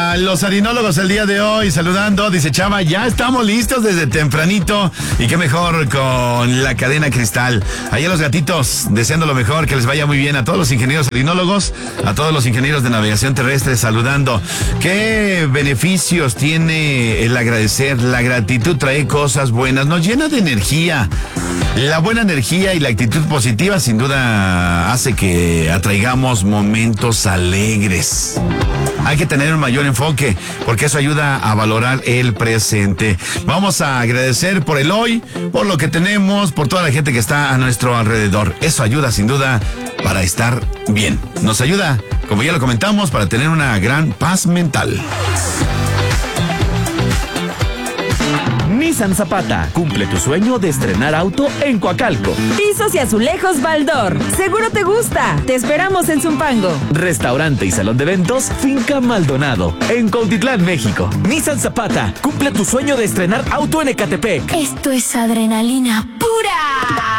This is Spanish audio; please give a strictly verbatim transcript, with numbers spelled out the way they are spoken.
a los harinólogos el día de hoy, saludando, dice Chava, ya estamos listos desde tempranito, y qué mejor con la cadena Cristal. Ahí a los gatitos, deseando lo mejor, que les vaya muy bien a todos los ingenieros harinólogos, a todos los ingenieros de navegación terrestre, saludando. ¿Qué beneficios tiene el agradecer? La gratitud trae cosas buenas, nos llena de energía. La buena energía y la actitud positiva sin duda hace que atraigamos momentos alegres. Hay que tener un mayor enfoque porque eso ayuda a valorar el presente. Vamos a agradecer por el hoy, por lo que tenemos, por toda la gente que está a nuestro alrededor. Eso ayuda sin duda para estar bien. Nos ayuda, como ya lo comentamos, para tener una gran paz mental. Nissan Zapata, cumple tu sueño de estrenar auto en Coacalco. Pisos y azulejos Baldor, seguro te gusta. Te esperamos en Zumpango. Restaurante y salón de eventos Finca Maldonado, en Cuautitlán, México. Nissan Zapata, cumple tu sueño de estrenar auto en Ecatepec. Esto es adrenalina pura.